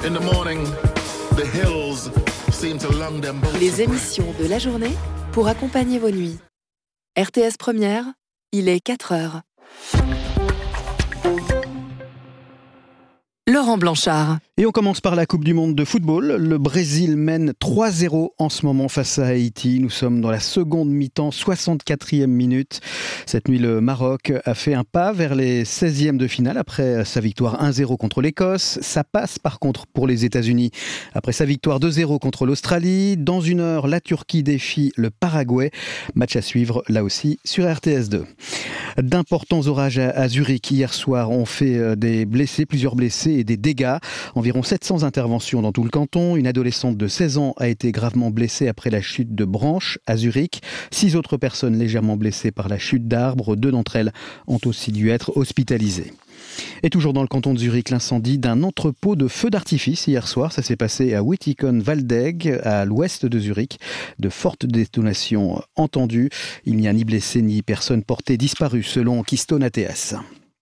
In the morning, the hills seem to lung them both. Les émissions de la journée pour accompagner vos nuits. RTS Première, il est 4h. Laurent Blanchard. Et on commence par la Coupe du Monde de football. Le Brésil mène 3-0 en ce moment face à Haïti. Nous sommes dans la seconde mi-temps, 64e minute. Cette nuit, le Maroc a fait un pas vers les 16e de finale après sa victoire 1-0 contre l'Écosse. Ça passe par contre pour les États-Unis après sa victoire 2-0 contre l'Australie. Dans une heure, la Turquie défie le Paraguay. Match à suivre là aussi sur RTS2. D'importants orages à Zurich hier soir ont fait des blessés, plusieurs blessés et des dégâts. Environ 700 interventions dans tout le canton. Une adolescente de 16 ans a été gravement blessée après la chute de branches à Zurich. 6 autres personnes légèrement blessées par la chute d'arbres. 2 d'entre elles ont aussi dû être hospitalisées. Et toujours dans le canton de Zurich, l'incendie d'un entrepôt de feux d'artifice hier soir. Ça s'est passé à Wittikon-Waldeck, à l'ouest de Zurich. De fortes détonations entendues. Il n'y a ni blessés ni personnes portées disparues selon Keystone ATS.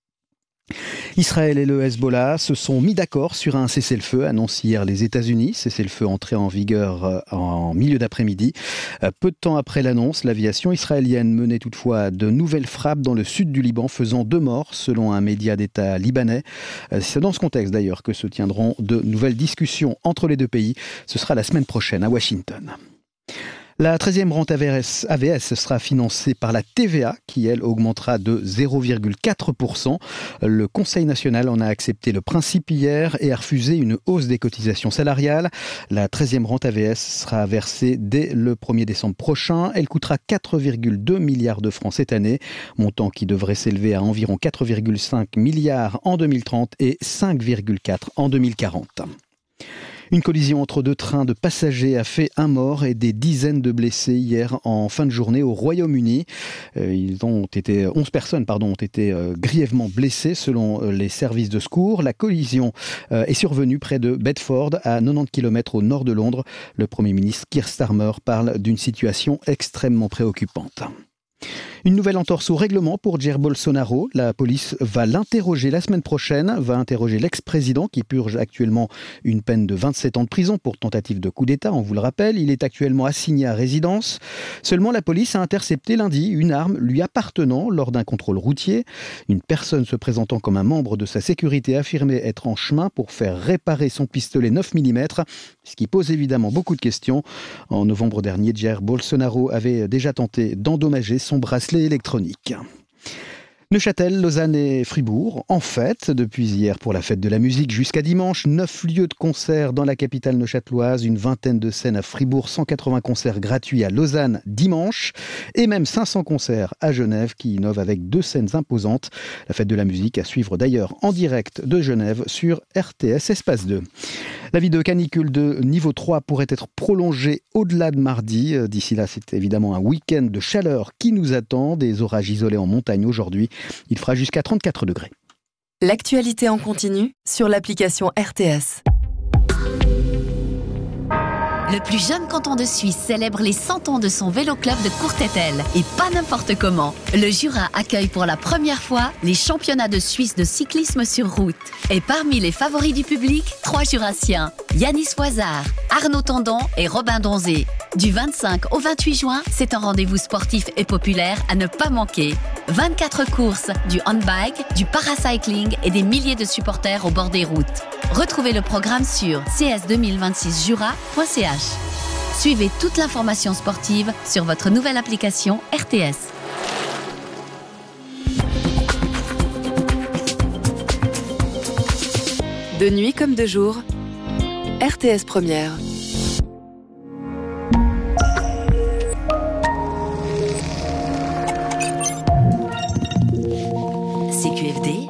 Israël et le Hezbollah se sont mis d'accord sur un cessez-le-feu, annonce hier les États-Unis. Cessez-le-feu entré en vigueur en milieu d'après-midi. Peu de temps après l'annonce, l'aviation israélienne menait toutefois de nouvelles frappes dans le sud du Liban, faisant 2 morts, selon un média d'État libanais. C'est dans ce contexte d'ailleurs que se tiendront de nouvelles discussions entre les deux pays. Ce sera la semaine prochaine à Washington. La 13e rente AVS sera financée par la TVA qui, elle, augmentera de 0,4%. Le Conseil national en a accepté le principe hier et a refusé une hausse des cotisations salariales. La 13e rente AVS sera versée dès le 1er décembre prochain. Elle coûtera 4,2 milliards de francs cette année, montant qui devrait s'élever à environ 4,5 milliards en 2030 et 5,4 en 2040. Une collision entre 2 trains de passagers a fait 1 mort et des dizaines de blessés hier en fin de journée au Royaume-Uni. 11 personnes ont été grièvement blessées selon les services de secours. La collision est survenue près de Bedford, à 90 km au nord de Londres. Le Premier ministre Keir Starmer parle d'une situation extrêmement préoccupante. Une nouvelle entorse au règlement pour Jair Bolsonaro. La police va l'interroger la semaine prochaine, va interroger l'ex-président qui purge actuellement une peine de 27 ans de prison pour tentative de coup d'État, on vous le rappelle. Il est actuellement assigné à résidence. Seulement, la police a intercepté lundi une arme lui appartenant lors d'un contrôle routier. Une personne se présentant comme un membre de sa sécurité affirmait être en chemin pour faire réparer son pistolet 9 mm, ce qui pose évidemment beaucoup de questions. En novembre dernier, Jair Bolsonaro avait déjà tenté d'endommager son bracelet électronique. Neuchâtel, Lausanne et Fribourg en fête depuis hier pour la fête de la musique jusqu'à dimanche. 9 lieux de concert dans la capitale neuchâteloise, une vingtaine de scènes à Fribourg, 180 concerts gratuits à Lausanne dimanche et même 500 concerts à Genève qui innovent avec 2 scènes imposantes. La fête de la musique à suivre d'ailleurs en direct de Genève sur RTS Espace 2. L'avis de canicule de niveau 3 pourrait être prolongé au-delà de mardi. D'ici là, c'est évidemment un week-end de chaleur qui nous attend. Des orages isolés en montagne aujourd'hui. Il fera jusqu'à 34 degrés. L'actualité en continu sur l'application RTS. Le plus jeune canton de Suisse célèbre les 100 ans de son vélo-club de Courtétel. Et pas n'importe comment. Le Jura accueille pour la première fois les championnats de Suisse de cyclisme sur route. Et parmi les favoris du public, 3 Jurassiens. Yanis Voisard, Arnaud Tandon et Robin Donzé. Du 25 au 28 juin, c'est un rendez-vous sportif et populaire à ne pas manquer. 24 courses, du handbike, du paracycling et des milliers de supporters au bord des routes. Retrouvez le programme sur cs2026jura.ch. Suivez toute l'information sportive sur votre nouvelle application RTS. De nuit comme de jour, RTS Première. CQFD.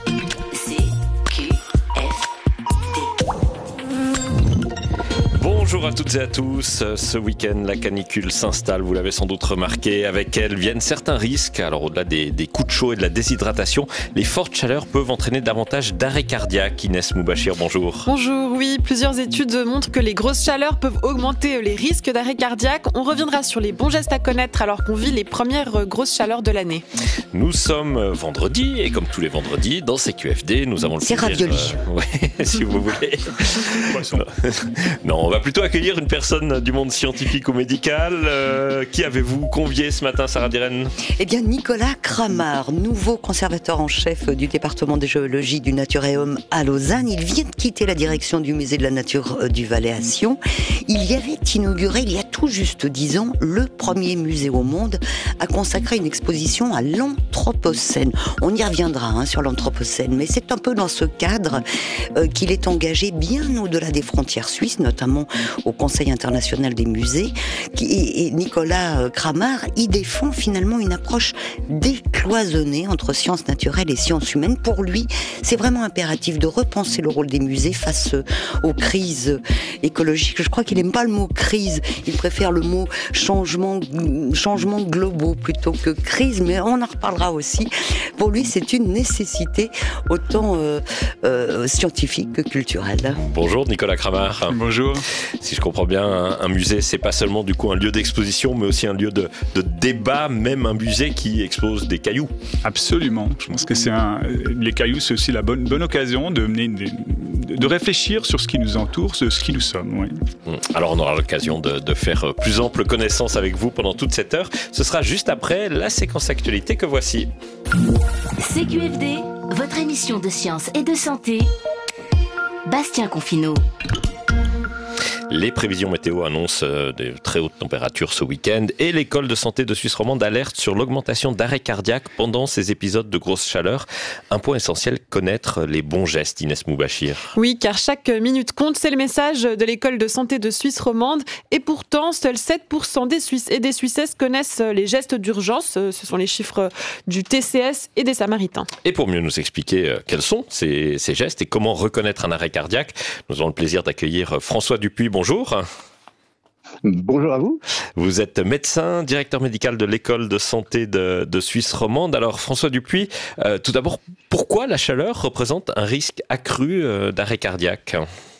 Bonjour. Bonjour à toutes et à tous. Ce week-end, la canicule s'installe, vous l'avez sans doute remarqué. Avec elle viennent certains risques. Alors au-delà des coups de chaud et de la déshydratation, les fortes chaleurs peuvent entraîner davantage d'arrêt cardiaque. Inès Moubachir, bonjour. Bonjour, oui, plusieurs études montrent que les grosses chaleurs peuvent augmenter les risques d'arrêt cardiaque. On reviendra sur les bons gestes à connaître alors qu'on vit les premières grosses chaleurs de l'année. Nous sommes vendredi et comme tous les vendredis, dans CQFD, nous avons le plaisir... C'est ravioli. Oui, si vous voulez. Non, on va plutôt accueillir une personne du monde scientifique ou médical. Qui avez-vous convié ce matin, Sarah Diren ? Eh bien, Nicolas Kramar, nouveau conservateur en chef du département de géologie du Naturéum à Lausanne. Il vient de quitter la direction du musée de la nature du Valais à Sion. Il y avait inauguré, il y a tout juste 10 ans, le premier musée au monde à consacrer une exposition à l'Anthropocène. On y reviendra sur l'Anthropocène, mais c'est un peu dans ce cadre qu'il est engagé bien au-delà des frontières suisses, notamment au Conseil international des musées. Et Nicolas Kramar y défend finalement une approche décloisonnée entre sciences naturelles et sciences humaines. Pour lui, c'est vraiment impératif de repenser le rôle des musées face aux crises écologiques. Je crois qu'il n'aime pas le mot crise, il préfère le mot changement globaux plutôt que crise, mais on en reparlera aussi. Pour lui, c'est une nécessité autant scientifique que culturelle. Bonjour Nicolas Kramar. Bonjour. Si je comprends bien, un musée, c'est pas seulement du coup un lieu d'exposition, mais aussi un lieu de débat, même un musée qui expose des cailloux. Absolument. Je pense que les cailloux, c'est aussi la bonne occasion de réfléchir sur ce qui nous entoure, sur ce qui nous sommes. Oui. Alors on aura l'occasion de faire plus ample connaissance avec vous pendant toute cette heure. Ce sera juste après la séquence actualité que voici. CQFD, votre émission de science et de santé. Bastien Confineau. Les prévisions météo annoncent des très hautes températures ce week-end et l'école de santé de Suisse romande alerte sur l'augmentation d'arrêts cardiaques pendant ces épisodes de grosse chaleur. Un point essentiel, connaître les bons gestes, Inès Moubachir. Oui, car chaque minute compte, c'est le message de l'école de santé de Suisse romande. Et pourtant, seuls 7% des Suisses et des Suissesses connaissent les gestes d'urgence. Ce sont les chiffres du TCS et des Samaritains. Et pour mieux nous expliquer quels sont ces gestes et comment reconnaître un arrêt cardiaque, nous avons le plaisir d'accueillir François Dupuis. Bonjour. Bonjour à vous. Vous êtes médecin, directeur médical de l'école de santé de Suisse romande. Alors François Dupuis, tout d'abord, pourquoi la chaleur représente un risque accru d'arrêt cardiaque ?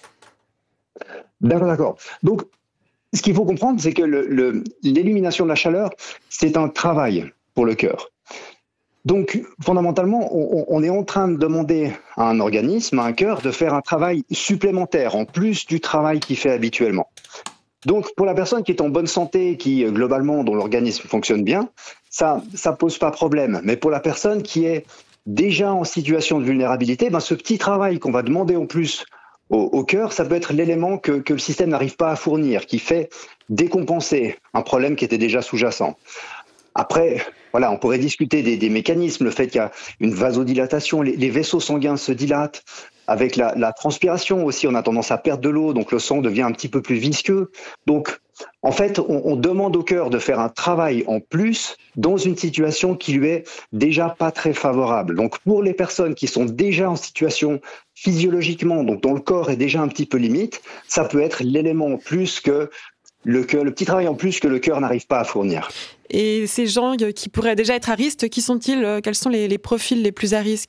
D'accord. Donc, ce qu'il faut comprendre, c'est que l'élimination de la chaleur, c'est un travail pour le cœur. Donc, fondamentalement, on est en train de demander à un organisme, à un cœur, de faire un travail supplémentaire, en plus du travail qu'il fait habituellement. Donc, pour la personne qui est en bonne santé, qui, globalement, dont l'organisme fonctionne bien, ça pose pas problème. Mais pour la personne qui est déjà en situation de vulnérabilité, ce petit travail qu'on va demander en plus au cœur, ça peut être l'élément que le système n'arrive pas à fournir, qui fait décompenser un problème qui était déjà sous-jacent. Après, voilà, on pourrait discuter des mécanismes, le fait qu'il y a une vasodilatation, les vaisseaux sanguins se dilatent. Avec la transpiration aussi, on a tendance à perdre de l'eau, donc le sang devient un petit peu plus visqueux. Donc, en fait, on demande au cœur de faire un travail en plus dans une situation qui lui est déjà pas très favorable. Donc, pour les personnes qui sont déjà en situation physiologiquement, donc dont le corps est déjà un petit peu limite, ça peut être l'élément en plus que le petit travail en plus que le cœur n'arrive pas à fournir. Et ces gens qui pourraient déjà être à risque, qui sont-ils ? Quels sont les profils les plus à risque ?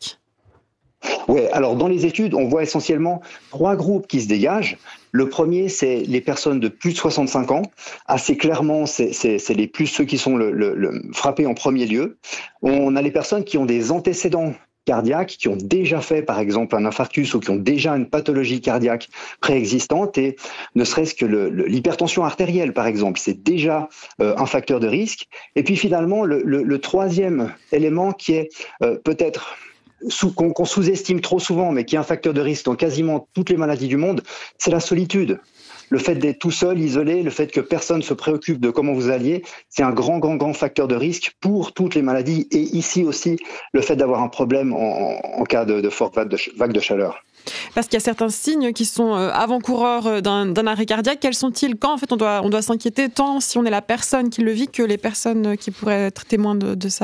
Oui, alors dans les études, on voit essentiellement 3 groupes qui se dégagent. Le premier, c'est les personnes de plus de 65 ans. Assez clairement, c'est ceux qui sont frappés en premier lieu. On a les personnes qui ont des antécédents cardiaques, qui ont déjà fait par exemple un infarctus ou qui ont déjà une pathologie cardiaque préexistante, et ne serait-ce que l'hypertension artérielle par exemple, c'est déjà un facteur de risque. Et puis finalement, le troisième élément qui est peut-être qu'on sous-estime trop souvent, mais qui est un facteur de risque dans quasiment toutes les maladies du monde, c'est la solitude. Le fait d'être tout seul, isolé, le fait que personne ne se préoccupe de comment vous alliez, c'est un grand facteur de risque pour toutes les maladies. Et ici aussi, le fait d'avoir un problème en cas de forte vague de chaleur. Parce qu'il y a certains signes qui sont avant-coureurs d'un arrêt cardiaque. Quels sont-ils ? Quand en fait on doit s'inquiéter tant si on est la personne qui le vit que les personnes qui pourraient être témoins de ça ?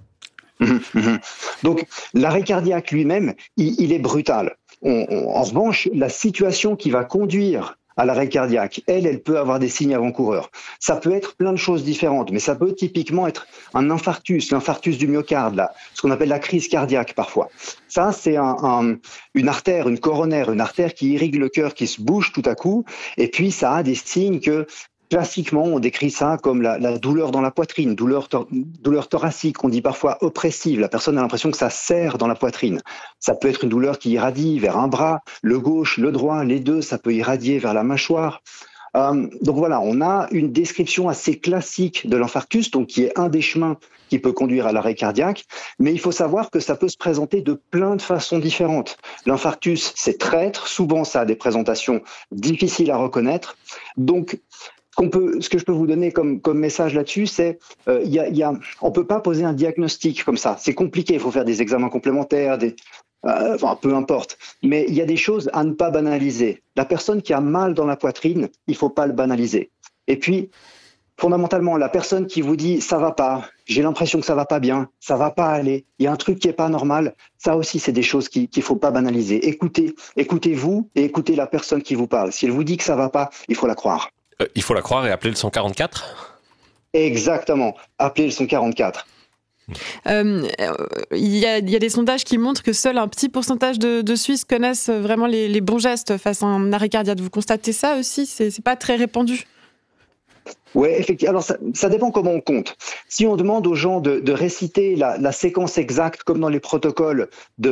Donc l'arrêt cardiaque lui-même, il est brutal. En revanche, la situation qui va conduire à l'arrêt cardiaque, elle peut avoir des signes avant-coureurs. Ça peut être plein de choses différentes, mais ça peut typiquement être un infarctus, l'infarctus du myocarde, là, ce qu'on appelle la crise cardiaque parfois. Ça, c'est une artère, une coronaire, une artère qui irrigue le cœur, qui se bouge tout à coup, et puis ça a des signes que classiquement, on décrit ça comme la douleur dans la poitrine, douleur thoracique, on dit parfois oppressive. La personne a l'impression que ça serre dans la poitrine. Ça peut être une douleur qui irradie vers un bras, le gauche, le droit, les deux, ça peut irradier vers la mâchoire. Donc voilà, on a une description assez classique de l'infarctus, donc qui est un des chemins qui peut conduire à l'arrêt cardiaque, mais il faut savoir que ça peut se présenter de plein de façons différentes. L'infarctus, c'est traître, souvent ça a des présentations difficiles à reconnaître. Donc, ce que je peux vous donner comme message là-dessus, c'est on peut pas poser un diagnostic comme ça. C'est compliqué, il faut faire des examens complémentaires, peu importe. Mais il y a des choses à ne pas banaliser. La personne qui a mal dans la poitrine, il faut pas le banaliser. Et puis, fondamentalement, la personne qui vous dit ça va pas, j'ai l'impression que ça va pas bien, ça va pas aller, il y a un truc qui est pas normal, ça aussi c'est des choses qu'il faut pas banaliser. Écoutez-vous et écoutez la personne qui vous parle. Si elle vous dit que ça va pas, il faut la croire. Il faut la croire et appeler le 144 ? Exactement, appeler le 144. Il y a des sondages qui montrent que seul un petit pourcentage de Suisses connaissent vraiment les bons gestes face à un arrêt cardiaque. Vous constatez ça aussi ? C'est pas très répandu ? Oui, effectivement. Alors, ça dépend comment on compte. Si on demande aux gens de réciter la séquence exacte, comme dans les protocoles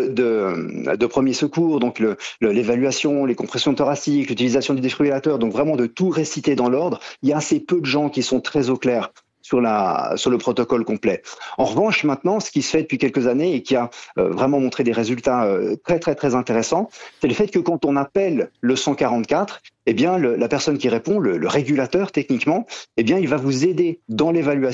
de premier secours, donc l'évaluation, les compressions thoraciques, l'utilisation du défibrillateur, donc vraiment de tout réciter dans l'ordre, il y a assez peu de gens qui sont très au clair sur le protocole complet. En revanche, maintenant, ce qui se fait depuis quelques années et qui a vraiment montré des résultats très, très, très intéressants, c'est le fait que quand on appelle le 144, eh bien, la personne qui répond, le régulateur techniquement, eh bien, il va vous aider dans l'évaluation